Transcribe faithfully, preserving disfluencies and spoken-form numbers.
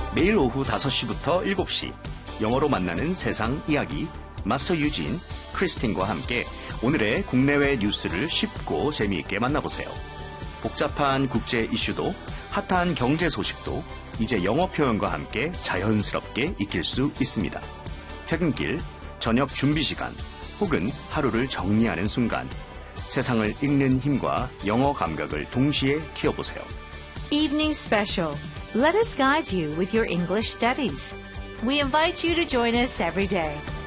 매일 오후 다섯 시부터 일곱 시 영어로 만나는 세상 이야기 마스터 유진, 크리스틴과 함께 오늘의 국내외 뉴스를 쉽고 재미있게 만나보세요. 복잡한 국제 이슈도 핫한 경제 소식도 이제 영어 표현과 함께 자연스럽게 익힐 수 있습니다. 퇴근길, 저녁 준비 시간 혹은 하루를 정리하는 순간 세상을 읽는 힘과 영어 감각을 동시에 키워보세요. Evening Special. Let us guide you with your English studies. We invite you to join us every day.